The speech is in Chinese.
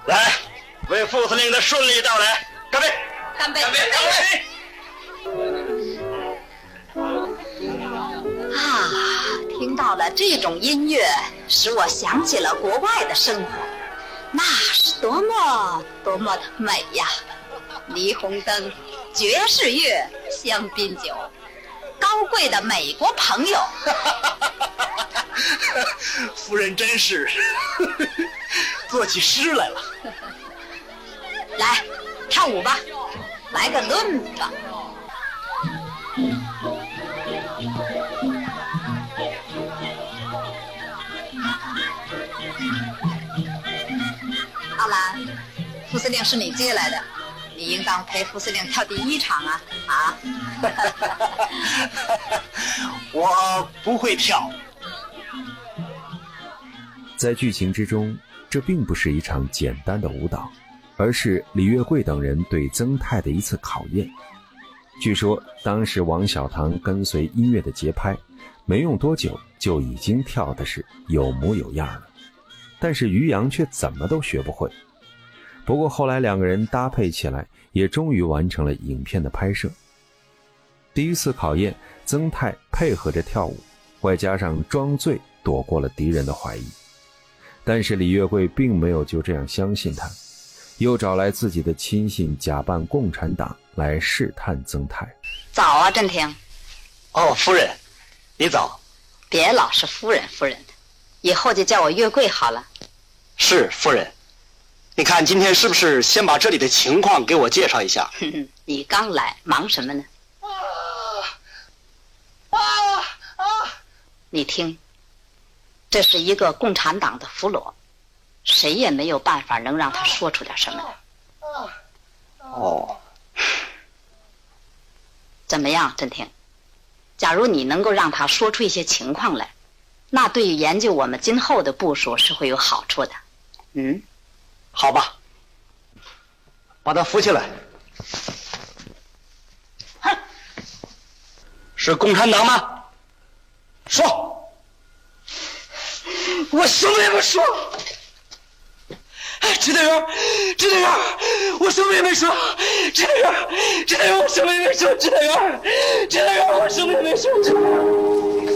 来，为副司令的顺利到来干杯！ 干杯！ 干杯！干杯！啊，听到了这种音乐，使我想起了国外的生活，那是多么多么的美呀！霓虹灯、爵士乐、香槟酒，高贵的美国朋友。 夫人真是做起诗来了。 来，跳舞吧，来个伦巴。阿兰，副司令是你接来的，你应当陪副司令跳第一场啊！啊！ 我不会跳。 在剧情之中，这并不是一场简单的舞蹈，而是李月桂等人对曾泰的一次考验。据说当时王小棠跟随音乐的节拍，没用多久就已经跳的是有模有样了，但是于洋却怎么都学不会。不过后来两个人搭配起来，也终于完成了影片的拍摄。第一次考验，曾泰配合着跳舞，外加上装醉，躲过了敌人的怀疑。但是李月桂并没有就这样相信他，又找来自己的亲信假扮共产党来试探曾泰。 早啊，振廷。 哦，夫人，你早。 别老是夫人夫人的，以后就叫我月桂好了。 是夫人。你看今天是不是先把这里的情况给我介绍一下？ 你刚来，忙什么呢？你听，这是一个共产党的俘虏，谁也没有办法能让他说出点什么来。 哦， 怎么样，振廷？假如你能够让他说出一些情况来，那对于研究我们今后的部署是会有好处的。 好吧，把他扶起来。哼，是共产党吗？说，我什么也没说。支队员，支队员，我什么也没说。支队员，支队员，我什么也没说。支队员，支队员，我什么也没说。